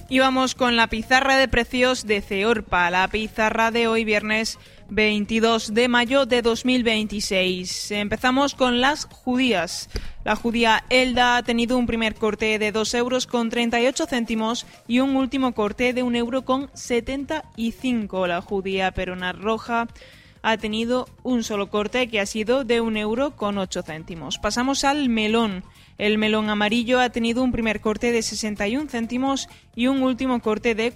Y vamos con la pizarra de precios de Ceorpa, la pizarra de hoy viernes 22 de mayo de 2026. Empezamos con las judías. La judía Elda ha tenido un primer corte de 2,38 euros y un último corte de 1,75 €. La judía Perona Roja ha tenido un solo corte que ha sido de 1,08 €. Pasamos al melón. El melón amarillo ha tenido un primer corte de 61 céntimos y un último corte de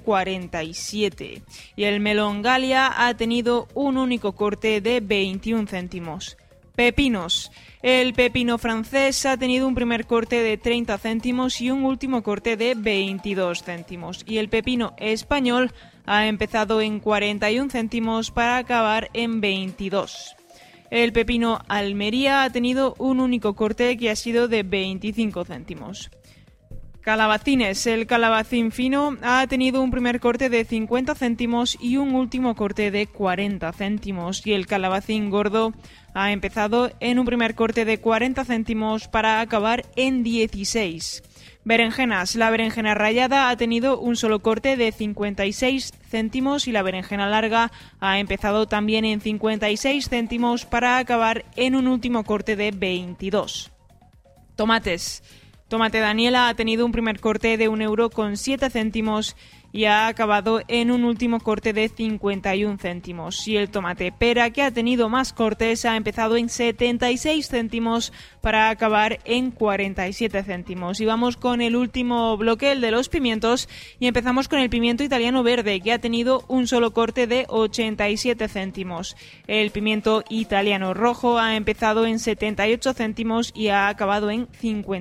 47. Y el melón Galia ha tenido un único corte de 21 céntimos. Pepinos. El pepino francés ha tenido un primer corte de 30 céntimos y un último corte de 22 céntimos. Y el pepino español ha empezado en 41 céntimos para acabar en 22. El pepino Almería ha tenido un único corte que ha sido de 25 céntimos. Calabacines. El calabacín fino ha tenido un primer corte de 50 céntimos y un último corte de 40 céntimos. Y el calabacín gordo ha empezado en un primer corte de 40 céntimos para acabar en 16. Berenjenas. La berenjena rallada ha tenido un solo corte de 56 céntimos y la berenjena larga ha empezado también en 56 céntimos para acabar en un último corte de 22. Tomates. Tomate Daniela ha tenido un primer corte de 1,07 € y ha acabado en un último corte de 51 céntimos. Y el tomate pera, que ha tenido más cortes, ha empezado en 76 céntimos para acabar en 47 céntimos. Y vamos con el último bloque, el de los pimientos, y empezamos con el pimiento italiano verde, que ha tenido un solo corte de 87 céntimos. El pimiento italiano rojo ha empezado en 78 céntimos y ha acabado en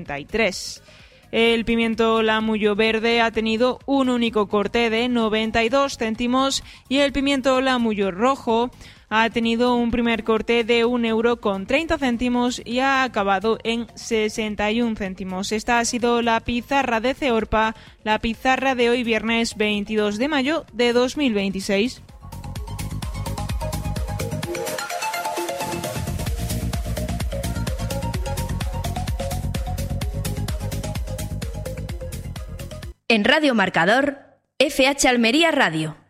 53. El pimiento lamullo verde ha tenido un único corte de 92 céntimos y el pimiento lamullo rojo ha tenido un primer corte de 1,30 € y ha acabado en 61 céntimos. Esta ha sido la pizarra de Ceorpa, la pizarra de hoy viernes 22 de mayo de 2026. En Radio Marcador, FH Almería Radio.